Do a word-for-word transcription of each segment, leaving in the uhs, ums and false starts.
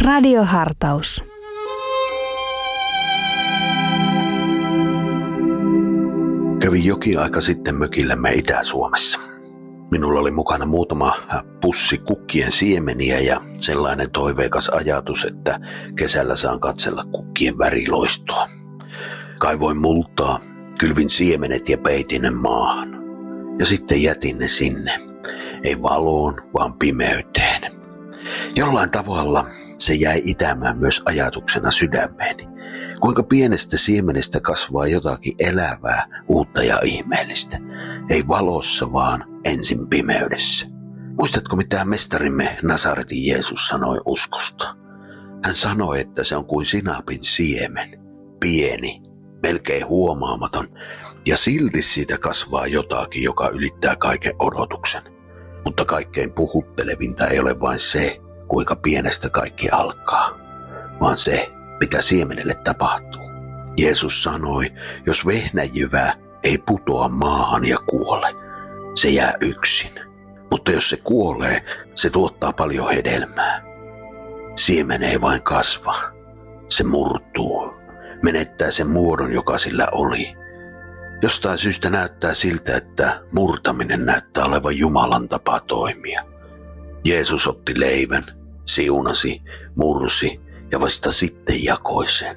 Radiohartaus. Kävin jokin aika sitten mökillämme Itä-Suomessa. Minulla oli mukana muutama pussi kukkien siemeniä ja sellainen toiveikas ajatus, että kesällä saan katsella kukkien väriloistoa. Kaivoin multaa, kylvin siemenet ja peitin ne maahan. Ja sitten jätin ne sinne. Ei valoon, vaan pimeyteen. Jollain tavalla se jäi itämään myös ajatuksena sydämeeni. Kuinka pienestä siemenestä kasvaa jotakin elävää, uutta ja ihmeellistä. Ei valossa, vaan ensin pimeydessä. Muistatko, mitä mestarimme Nasaretin Jeesus sanoi uskosta? Hän sanoi, että se on kuin sinapin siemen. Pieni, melkein huomaamaton, ja silti siitä kasvaa jotakin, joka ylittää kaiken odotuksen. Mutta kaikkein puhuttelevinta ei ole vain se, kuinka pienestä kaikki alkaa, vaan se, mitä siemenelle tapahtuu. Jeesus sanoi, jos vehnäjyvä ei putoa maahan ja kuole, se jää yksin. Mutta jos se kuolee, se tuottaa paljon hedelmää. Siemen ei vain kasva, se murtuu, menettää sen muodon, joka sillä oli. Jostain syystä näyttää siltä, että murtaminen näyttää olevan Jumalan tapa toimia. Jeesus otti leivän, siunasi, mursi ja vasta sitten jakoi sen.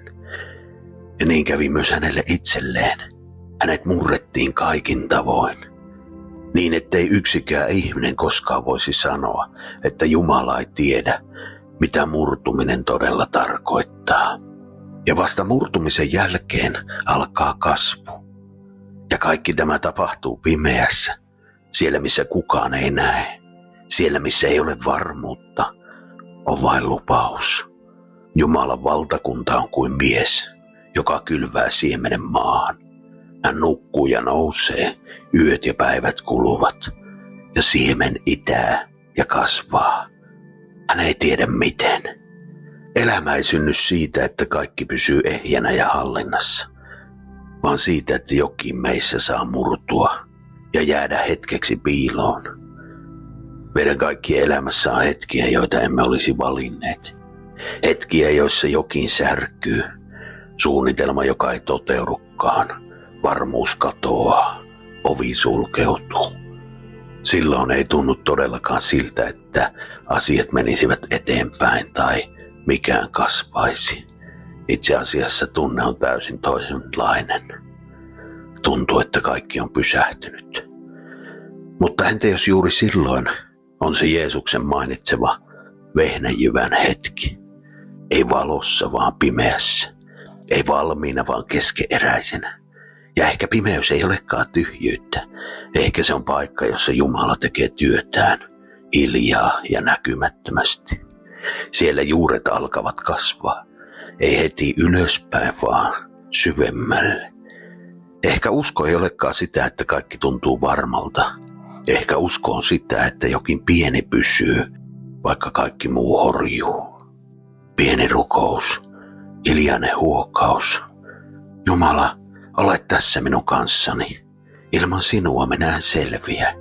Ja niin kävi myös hänelle itselleen. Hänet murrettiin kaikin tavoin. Niin ettei yksikään ihminen koskaan voisi sanoa, että Jumala ei tiedä, mitä murtuminen todella tarkoittaa. Ja vasta murtumisen jälkeen alkaa kasvu. Ja kaikki tämä tapahtuu pimeässä, siellä missä kukaan ei näe, siellä missä ei ole varmuutta, on vain lupaus. Jumalan valtakunta on kuin mies, joka kylvää siemenen maahan. Hän nukkuu ja nousee, yöt ja päivät kuluvat, ja siemen itää ja kasvaa. Hän ei tiedä miten. Elämä ei synny siitä, että kaikki pysyy ehjänä ja hallinnassa, vaan siitä, että jokin meissä saa murtua ja jäädä hetkeksi piiloon. Meidän kaikkien elämässä on hetkiä, joita emme olisi valinneet. Hetkiä, joissa jokin särkyy, suunnitelma, joka ei toteudukaan, varmuus katoaa, ovi sulkeutuu. Silloin ei tunnu todellakaan siltä, että asiat menisivät eteenpäin tai mikään kasvaisi. Itse asiassa tunne on täysin toisenlainen. Tuntuu, että kaikki on pysähtynyt. Mutta entä jos juuri silloin on se Jeesuksen mainitsema vehnäjyvän hetki? Ei valossa, vaan pimeässä. Ei valmiina, vaan keskeeräisenä. Ja ehkä pimeys ei olekaan tyhjyyttä. Ehkä se on paikka, jossa Jumala tekee työtään hiljaa ja näkymättömästi. Siellä juuret alkavat kasvaa. Ei heti ylöspäin, vaan syvemmälle. Ehkä usko ei olekaan sitä, että kaikki tuntuu varmalta. Ehkä usko on sitä, että jokin pieni pysyy, vaikka kaikki muu horjuu. Pieni rukous, hiljainen huokaus. Jumala, ole tässä minun kanssani. Ilman sinua minä en selviä.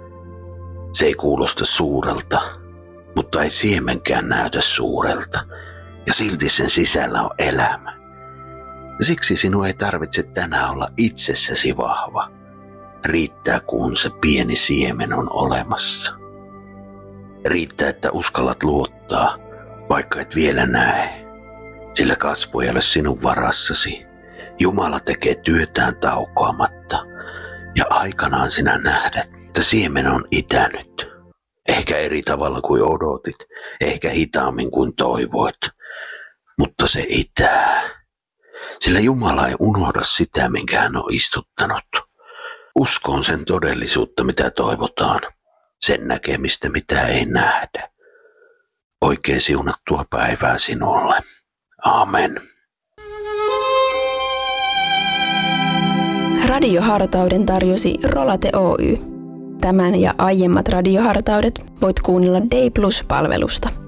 Se ei kuulosta suurelta, mutta ei siemenkään näytä suurelta. Ja silti sen sisällä on elämä. Ja siksi sinun ei tarvitse tänään olla itsessäsi vahva. Riittää, kun se pieni siemen on olemassa. Riittää, että uskallat luottaa, vaikka et vielä näe. Sillä kasvu ei ole sinun varassasi. Jumala tekee työtään taukoamatta. Ja aikanaan sinä nähdät, että siemen on itänyt. Ehkä eri tavalla kuin odotit, ehkä hitaammin kuin toivoit. Mutta se itää. Sillä Jumala ei unohda sitä, minkä hän on istuttanut. Usko on sen todellisuutta, mitä toivotaan. Sen näkemistä, mitä ei nähdä. Oikein siunattua päivää sinulle. Amen. Radiohartauden tarjosi Rolate Oy. Tämän ja aiemmat radiohartaudet voit kuunnella Day Plus-palvelusta.